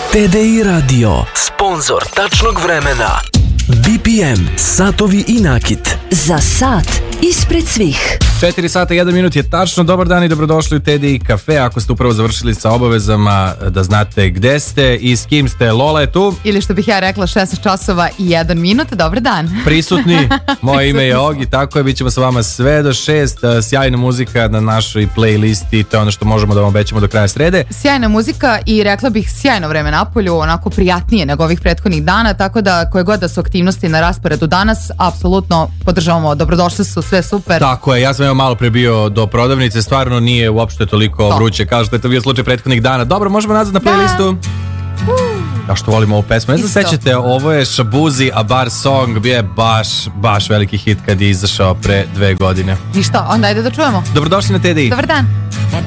TDI Radio, sponsor tačnog vremena. BPM, satovi i nakit. Za sat ispred svih. 4 sata 1 minut je tačno. Dobar dan i dobrodošli u TDI Cafe. Ako ste upravo završili sa obavezama, da znate gde ste i s kim ste. Lola je tu. Ili što bih ja rekla 16 časova i 1 minut. Dobar dan. Prisutni. Moje ime je Ogi, tako je. Bićemo sa vama sve do 6. Sjajna muzika na našoj playlisti. To je ono što možemo da vam obećamo do kraja srede. Sjajna muzika i rekla bih sjajno vreme napolju, onako prijatnije nego ovih prethodnih dana, tako da koje god da su aktivnosti na rasporedu danas, apsolutno podržavamo. Dobrodošli su, sve super. Tako je, ja sam malo pre bio do prodavnice, stvarno nije uopšte toliko vruće kao što je to bio slučaj prethodnih dana. Dobro, možemo nazad na playlistu. Ja što volim ovu pesmu. Ne znam se sećate, ovo je Shabuzi A Bar Song, bio je baš veliki hit kad je izašao pre 2 godine. Ništa, onda ajde da čujemo. Dobrodošli na TDI. Dobar dan. That